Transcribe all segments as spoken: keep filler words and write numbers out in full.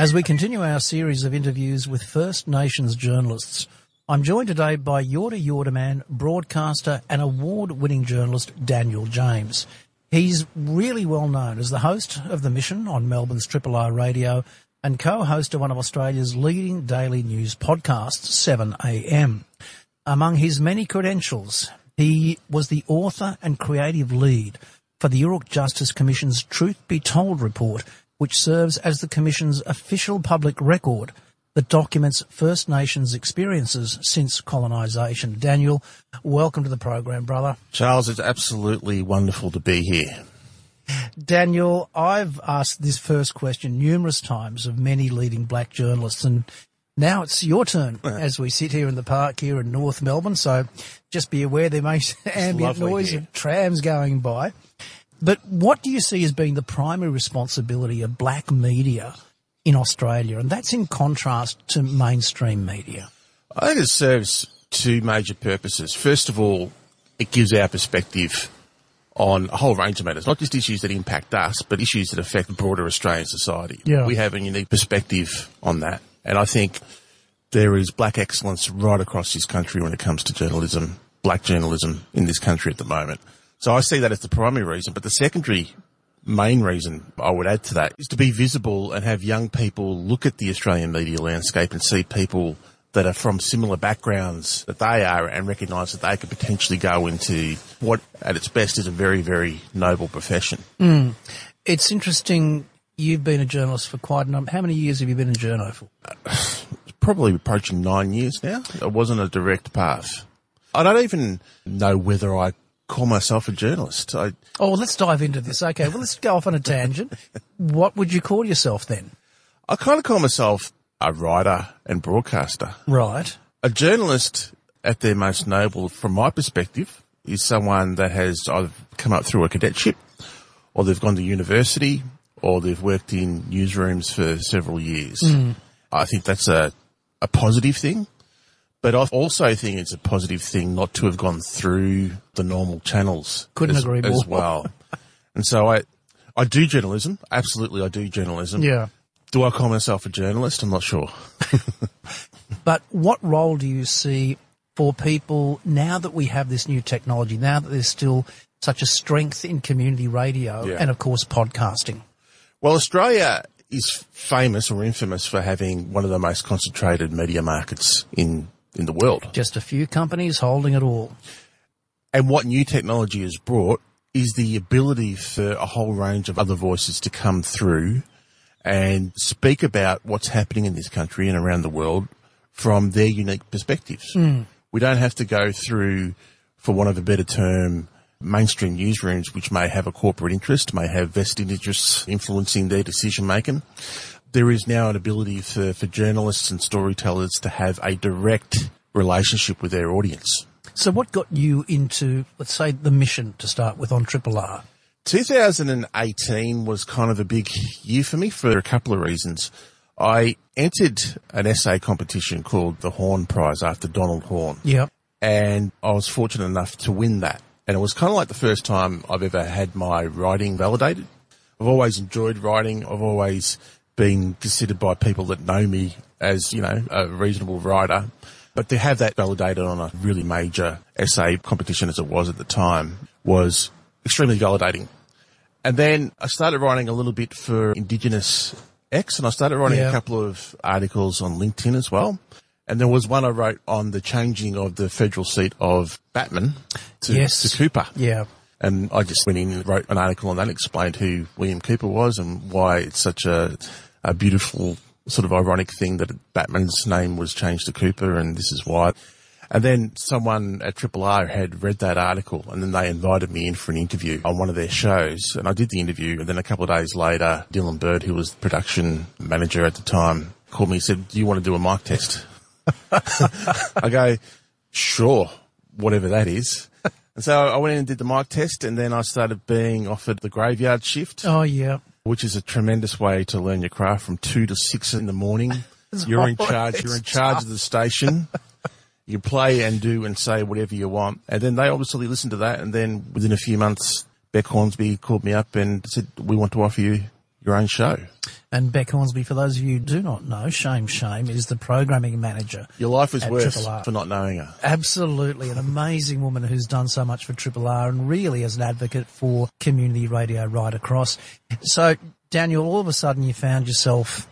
As we continue our series of interviews with First Nations journalists, I'm joined today by Yorta Yorta man, broadcaster and award-winning journalist Daniel James. He's really well known as the host of The Mission on Melbourne's Triple R Radio and co-host of one of Australia's leading daily news podcasts, seven A M. Among his many credentials, he was the author and creative lead for the Yurok Justice Commission's Truth Be Told report, which serves as the Commission's official public record that documents First Nations experiences since colonisation. Daniel, welcome to the program, brother. Charles, it's absolutely wonderful to be here. Daniel, I've asked this first question numerous times of many leading black journalists, and now it's your turn as we sit here in the park here in North Melbourne, so just be aware there may be ambient noise here. of trams going by. But what do you see as being the primary responsibility of black media in Australia? And that's in contrast to mainstream media. I think it serves two major purposes. First of all, it gives our perspective on a whole range of matters, not just issues that impact us, but issues that affect the broader Australian society. Yeah. We have a unique perspective on that. And I think there is black excellence right across this country when it comes to journalism, black journalism in this country at the moment. So I see that as the primary reason, but the secondary main reason I would add to that is to be visible and have young people look at the Australian media landscape and see people that are from similar backgrounds that they are and recognise that they could potentially go into what at its best is a very, very noble profession. Mm. It's interesting, you've been a journalist for quite a number. How many years have you been in journo for? Uh, probably approaching nine years now. It wasn't a direct path. I don't even know whether I call myself a journalist. I, oh, well, let's dive into this. Okay, well, let's go off on a tangent. What would you call yourself then? I kind of call myself a writer and broadcaster. Right. A journalist at their most noble, from my perspective, is someone that has either come up through a cadetship or they've gone to university or they've worked in newsrooms for several years. Mm. I think that's a, a positive thing. But I also think it's a positive thing not to have gone through the normal channels. Couldn't as, agree more. as well. And so I, I do journalism. Absolutely, I do journalism. Yeah. Do I call myself a journalist? I'm not sure. But what role do you see for people now that we have this new technology, now that there's still such a strength in community radio yeah. and, of course, podcasting? Well, Australia is famous or infamous for having one of the most concentrated media markets in in the world. Just a few companies holding it all. And what new technology has brought is the ability for a whole range of other voices to come through and speak about what's happening in this country and around the world from their unique perspectives. Mm. We don't have to go through, for want of a better term, mainstream newsrooms which may have a corporate interest, may have vested interests influencing their decision-making. There is now an ability for, for journalists and storytellers to have a direct relationship with their audience. So what got you into, let's say, The Mission to start with on Triple R? two thousand eighteen was kind of a big year for me for a couple of reasons. I entered an essay competition called the Horn Prize after Donald Horn. Yep. And I was fortunate enough to win that. And it was kind of like the first time I've ever had my writing validated. I've always enjoyed writing. I've always been considered by people that know me as, you know, a reasonable writer. But to have that validated on a really major essay competition as it was at the time was extremely validating. And then I started writing a little bit for Indigenous X, and I started writing yeah. a couple of articles on LinkedIn as well. And there was one I wrote on the changing of the federal seat of Batman to, yes. to Cooper. Yeah. And I just went in and wrote an article on that, explained who William Cooper was and why it's such a, a beautiful sort of ironic thing that Batman's name was changed to Cooper, and this is why. And then someone at Triple R had read that article, and then they invited me in for an interview on one of their shows. And I did the interview, and then a couple of days later, Dylan Bird, who was the production manager at the time, called me and said, "Do you want to do a mic test?" I go, "Sure, whatever that is." And so I went in and did the mic test, and then I started being offered the graveyard shift. Oh, yeah. Which is a tremendous way to learn your craft from two to six in the morning. You're in charge. You're in charge of the station. You play and do and say whatever you want. And then they obviously listened to that. And then within a few months, Beck Hornsby called me up and said, "We want to offer you your own show." And Beck Hornsby, for those of you who do not know, shame, shame, is the programming manager. Your life is at worse Triple R. for not knowing her. Absolutely. An amazing woman who's done so much for Triple R and really as an advocate for community radio right across. So, Daniel, all of a sudden you found yourself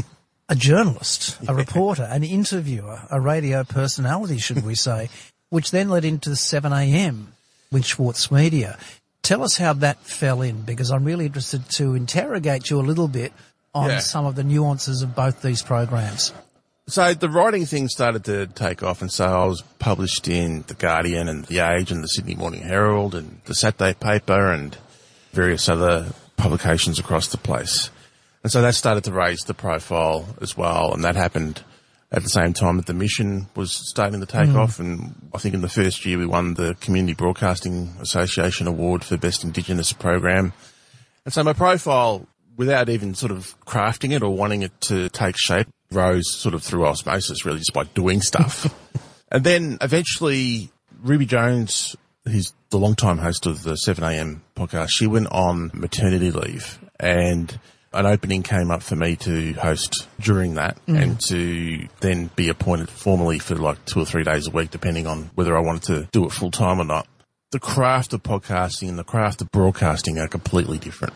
a journalist, a reporter, an interviewer, a radio personality, should we say, which then led into seven a m with Schwartz Media. Tell us how that fell in, because I'm really interested to interrogate you a little bit on Yeah. some of the nuances of both these programs. So the writing thing started to take off, and so I was published in The Guardian and The Age and the Sydney Morning Herald and the Saturday paper and various other publications across the place. And so that started to raise the profile as well, and that happened at the same time that the Mission was starting to take mm. off. And I think in the first year we won the Community Broadcasting Association Award for Best Indigenous Program. And so my profile, without even sort of crafting it or wanting it to take shape, rose sort of through osmosis, really, just by doing stuff. And then eventually Ruby Jones, who's the long-time host of the seven a m podcast, she went on maternity leave, and an opening came up for me to host during that mm. and to then be appointed formally for like two or three days a week, depending on whether I wanted to do it full-time or not. The craft of podcasting and the craft of broadcasting are completely different.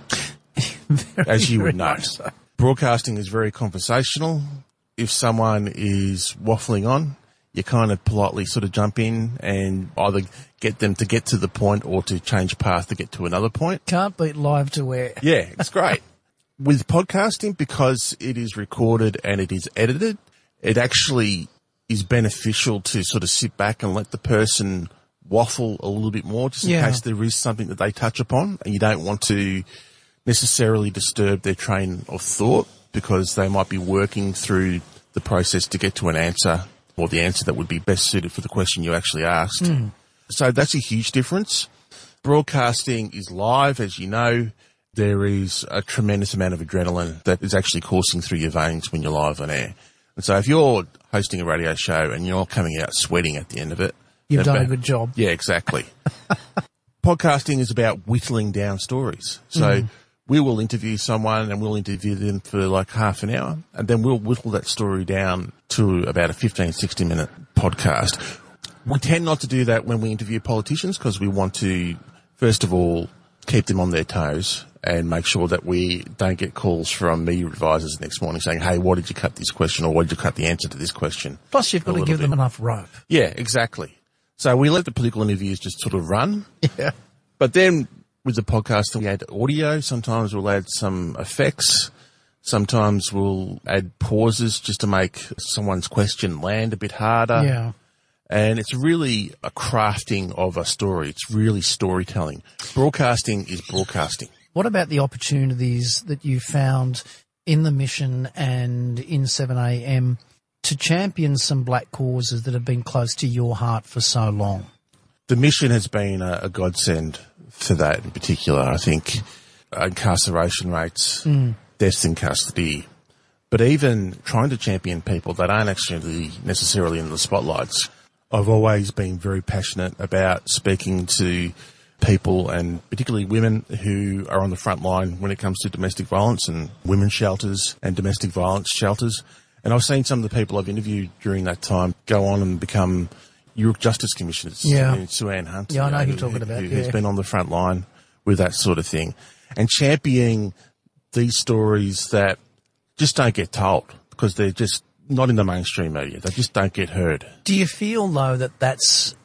Very, as you would know. So. Broadcasting is very conversational. If someone is waffling on, you kind of politely sort of jump in and either get them to get to the point or to change path to get to another point. Can't beat live to air. Yeah, it's great. With podcasting, because it is recorded and it is edited, it actually is beneficial to sort of sit back and let the person waffle a little bit more, just in yeah. case there is something that they touch upon and you don't want to necessarily disturb their train of thought, because they might be working through the process to get to an answer, or the answer that would be best suited for the question you actually asked. Mm. So that's a huge difference. Broadcasting is live, as you know. There is a tremendous amount of adrenaline that is actually coursing through your veins when you're live on air. And so if you're hosting a radio show and you're coming out sweating at the end of it, you've done a good job. Yeah, exactly. Podcasting is about whittling down stories. So mm. we will interview someone and we'll interview them for like half an hour, and then we'll whittle that story down to about a fifteen, sixty minute podcast. We tend not to do that when we interview politicians, because we want to, first of all, keep them on their toes and make sure that we don't get calls from media advisors next morning saying, hey, why did you cut this question, or why did you cut the answer to this question? Plus, you've got to give bit. them enough rope. Yeah, exactly. So we let the political interviews just sort of run. Yeah. But then with the podcast, we add audio. Sometimes we'll add some effects. Sometimes we'll add pauses just to make someone's question land a bit harder. Yeah. And it's really a crafting of a story. It's really storytelling. Broadcasting is broadcasting. What about the opportunities that you found in the Mission and in seven a m to champion some black causes that have been close to your heart for so long? The Mission has been a, a godsend for that in particular. I think incarceration rates, mm. deaths in custody, but even trying to champion people that aren't actually necessarily in the spotlights. I've always been very passionate about speaking to people, and particularly women, who are on the front line when it comes to domestic violence and women's shelters and domestic violence shelters. And I've seen some of the people I've interviewed during that time go on and become Youth Justice Commissioners. Yeah. Sue Ann Hunt. Yeah, I know you who you're talking about. Who, yeah. Who's been on the front line with that sort of thing. And championing these stories that just don't get told because they're just not in the mainstream media. They just don't get heard. Do you feel, though, that that's,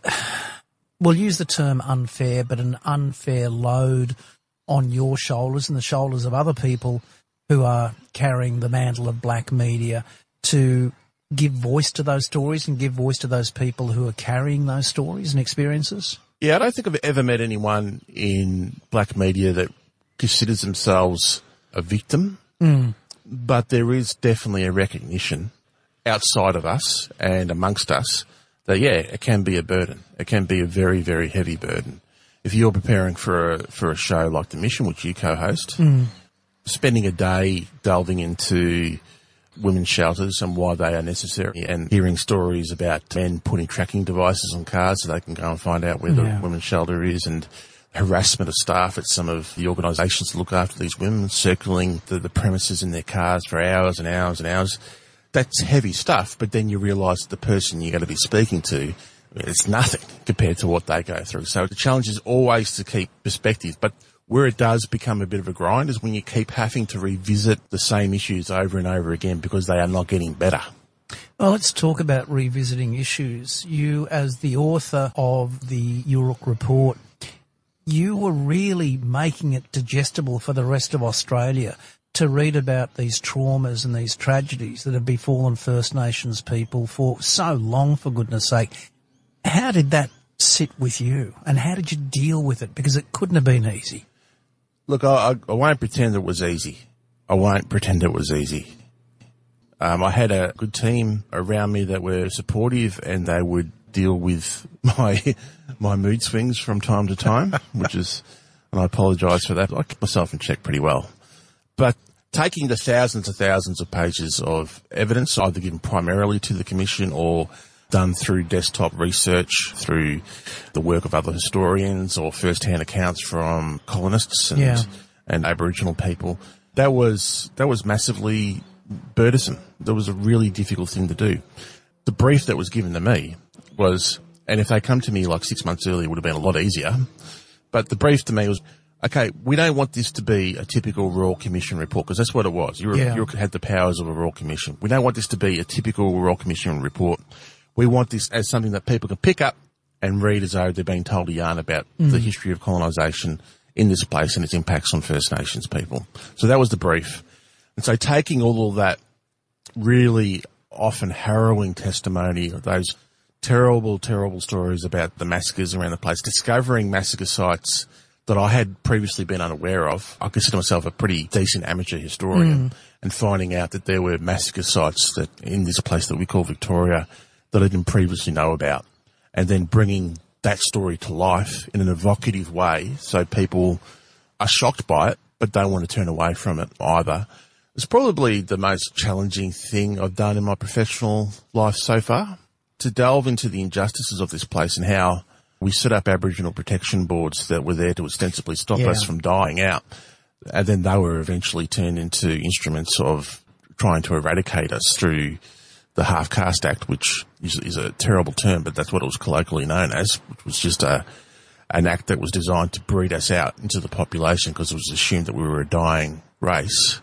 we'll use the term unfair, but an unfair load on your shoulders and the shoulders of other people who are carrying the mantle of black media to give voice to those stories and give voice to those people who are carrying those stories and experiences? Yeah, I don't think I've ever met anyone in black media that considers themselves a victim, mm. but there is definitely a recognition outside of us and amongst us that, yeah, it can be a burden. It can be a very, very heavy burden. If you're preparing for a, for a show like The Mission, which you co-host, mm. spending a day delving into women's shelters and why they are necessary, and hearing stories about men putting tracking devices on cars so they can go and find out where yeah. the women's shelter is, and harassment of staff at some of the organisations that look after these women, circling the, the premises in their cars for hours and hours and hours. That's heavy stuff, but then you realise the person you're going to be speaking to, I mean, it's nothing compared to what they go through. So the challenge is always to keep perspective, but where it does become a bit of a grind is when you keep having to revisit the same issues over and over again because they are not getting better. Well, let's talk about revisiting issues. You, as the author of the U R U C report, you were really making it digestible for the rest of Australia to read about these traumas and these tragedies that have befallen First Nations people for so long, for goodness sake. How did that sit with you, and how did you deal with it? Because it couldn't have been easy. Look, I, I won't pretend it was easy. I won't pretend it was easy. Um, I had a good team around me that were supportive, and they would deal with my my mood swings from time to time, which is, and I apologise for that. I kept myself in check pretty well. But taking the thousands and thousands of pages of evidence, either given primarily to the Commission or done through desktop research, through the work of other historians or first-hand accounts from colonists and, yeah. and Aboriginal people, that was that was massively burdensome. That was a really difficult thing to do. The brief that was given to me was, and if they come to me like six months earlier, it would have been a lot easier, but the brief to me was, okay, we don't want this to be a typical Royal Commission report, because that's what it was. You yeah. had the powers of a Royal Commission. We don't want this to be a typical Royal Commission report. We want this as something that people can pick up and read as though they're being told a yarn about mm. the history of colonisation in this place and its impacts on First Nations people. So that was the brief. And so taking all of that really often harrowing testimony, those terrible, terrible stories about the massacres around the place, discovering massacre sites that I had previously been unaware of. I consider myself a pretty decent amateur historian, mm. and finding out that there were massacre sites that in this place that we call Victoria that I didn't previously know about, and then bringing that story to life in an evocative way so people are shocked by it but don't want to turn away from it either. It's probably the most challenging thing I've done in my professional life so far, to delve into the injustices of this place and how we set up Aboriginal protection boards that were there to ostensibly stop yeah. us from dying out, and then they were eventually turned into instruments of trying to eradicate us through the Half-Caste Act, which is, is a terrible term, but that's what it was colloquially known as, which was just a an act that was designed to breed us out into the population because it was assumed that we were a dying race.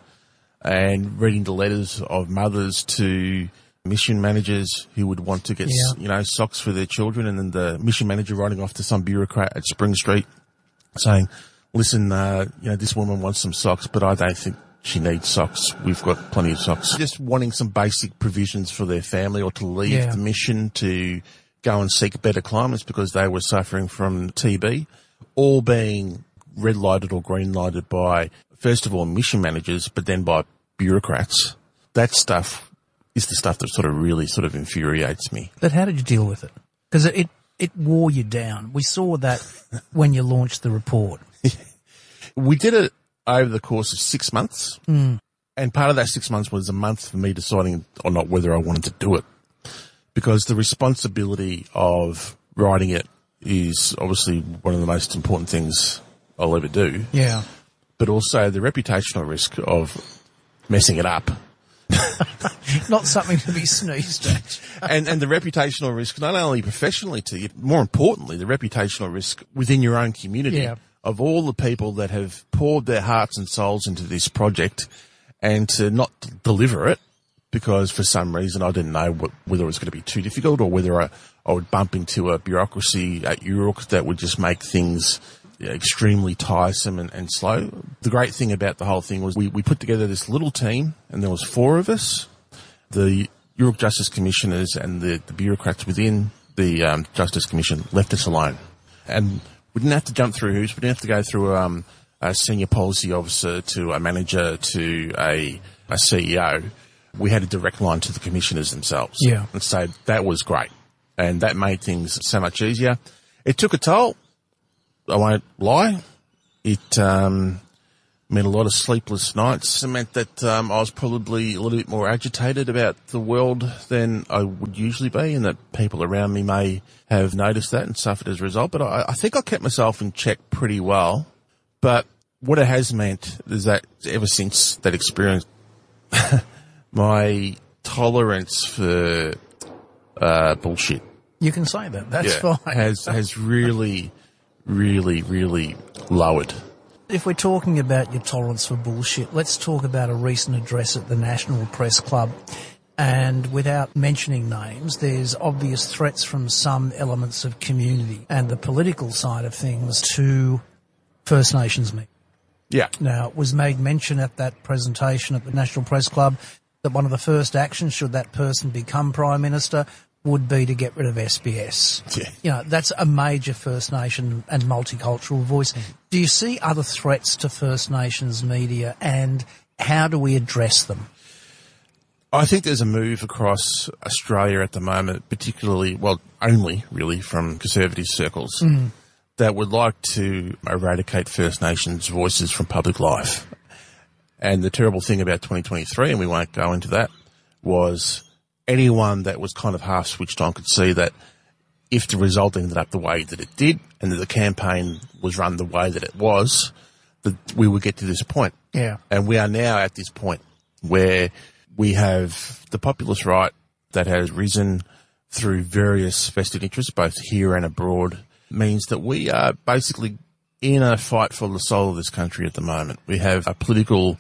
And reading the letters of mothers to mission managers who would want to get, yeah. you know, socks for their children, and then the mission manager writing off to some bureaucrat at Spring Street saying, listen, uh, you know, this woman wants some socks, but I don't think she needs socks. We've got plenty of socks. Just wanting some basic provisions for their family, or to leave yeah. the mission to go and seek better climates because they were suffering from T B, all being red lighted or green lighted by, first of all, mission managers, but then by bureaucrats. That stuff is the stuff that sort of really sort of infuriates me. But how did you deal with it? Because it, it wore you down. We saw that when you launched the report. We did it over the course of six months. Mm. And part of that six months was a month for me deciding or not whether I wanted to do it. Because the responsibility of writing it is obviously one of the most important things I'll ever do. Yeah. But also the reputational risk of messing it up. Not something to be sneezed at. and and the reputational risk, not only professionally to you, more importantly, the reputational risk within your own community yeah. of all the people that have poured their hearts and souls into this project, and to not deliver it because for some reason I didn't know what, whether it was going to be too difficult, or whether I, I would bump into a bureaucracy at U R U C that would just make things extremely tiresome and, and slow. The great thing about the whole thing was we, we put together this little team, and there was four of us, the U R U C Justice Commissioners and the, the bureaucrats within the um, Justice Commission left us alone. And we didn't have to jump through hoops. We didn't have to go through um, a senior policy officer to a manager to a, a C E O. We had a direct line to the commissioners themselves. Yeah. And so that was great. And that made things so much easier. It took a toll. I won't lie. It, um, meant a lot of sleepless nights. It meant that um, I was probably a little bit more agitated about the world than I would usually be, and that people around me may have noticed that and suffered as a result. But I, I think I kept myself in check pretty well. But what it has meant is that ever since that experience, my tolerance for uh, bullshit, you can say that. That's yeah, fine. has has really, really, really lowered. If we're talking about your tolerance for bullshit, let's talk about a recent address at the National Press Club. And without mentioning names, there's obvious threats from some elements of community and the political side of things to First Nations media. Yeah. Now, it was made mention at that presentation at the National Press Club that one of the first actions, should that person become Prime Minister, would be to get rid of S B S. Yeah. You know, that's a major First Nation and multicultural voice. Do you see other threats to First Nations media, and how do we address them? I think there's a move across Australia at the moment, particularly, well, only really from conservative circles, mm. that would like to eradicate First Nations voices from public life. And the terrible thing about twenty twenty-three, and we won't go into that, was anyone that was kind of half switched on could see that if the result ended up the way that it did and that the campaign was run the way that it was, that we would get to this point. Yeah. And we are now at this point where we have the populist right that has risen through various vested interests, both here and abroad, means that we are basically in a fight for the soul of this country at the moment. We have a political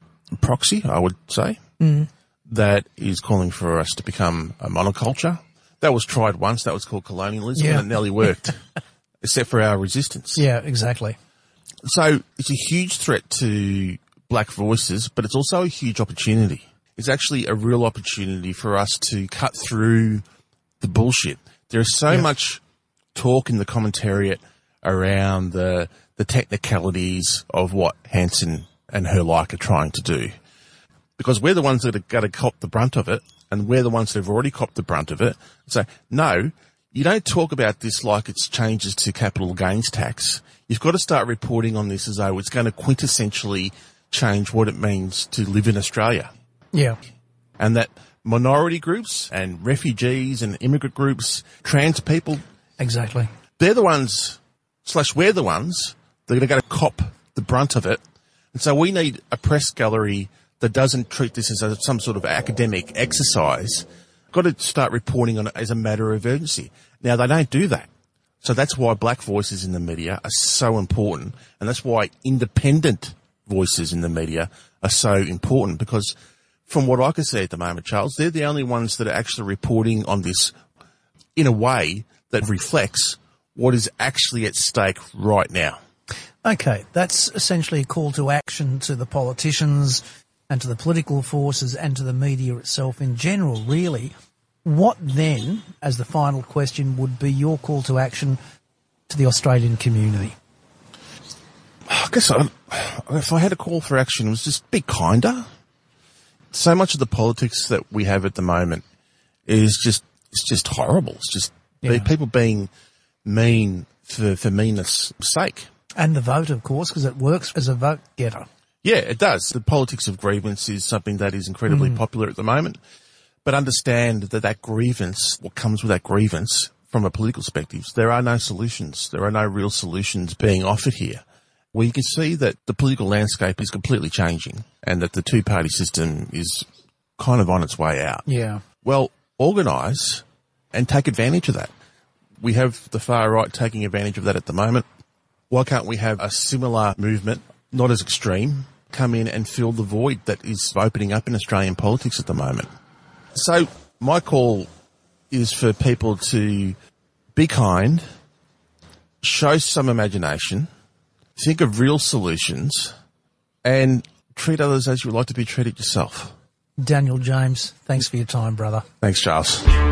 proxy, I would say, mm. that is calling for us to become a monoculture. That was tried once. That was called colonialism, yeah. and it nearly worked, except for our resistance. Yeah, exactly. So it's a huge threat to black voices, but it's also a huge opportunity. It's actually a real opportunity for us to cut through the bullshit. There is so yeah. much talk in the commentariat around the the technicalities of what Hanson and her like are trying to do. Because we're the ones that are going to cop the brunt of it, and we're the ones that have already copped the brunt of it. So, no, you don't talk about this like it's changes to capital gains tax. You've got to start reporting on this as though it's going to quintessentially change what it means to live in Australia. Yeah. And that minority groups and refugees and immigrant groups, trans people. Exactly. They're the ones, slash we're the ones, that are going to cop the brunt of it. And so we need a press gallery that doesn't treat this as a, some sort of academic exercise. Got to start reporting on it as a matter of urgency. Now, they don't do that. So that's why black voices in the media are so important. And that's why independent voices in the media are so important, because from what I can see at the moment, Charles, they're the only ones that are actually reporting on this in a way that reflects what is actually at stake right now. Okay, that's essentially a call to action to the politicians and to the political forces and to the media itself in general, really. What then, as the final question, would be your call to action to the Australian community? I guess I, if I had a call for action, it was just be kinder. So much of the politics that we have at the moment is just, it's just horrible. It's just yeah. people being mean for, for meanness' sake. And the vote, of course, because it works as a vote getter. Yeah, it does. The politics of grievance is something that is incredibly mm. popular at the moment. But understand that that grievance, what comes with that grievance from a political perspective, there are no solutions. There are no real solutions being offered here. Well, you can see that the political landscape is completely changing and that the two-party system is kind of on its way out. Yeah. Well, organise and take advantage of that. We have the far right taking advantage of that at the moment. Why can't we have a similar movement, not as extreme, come in and fill the void that is opening up in Australian politics at the moment? So my call is for people to be kind, show some imagination, think of real solutions, and treat others as you would like to be treated yourself. Daniel James, thanks for your time, brother. Thanks, Charles.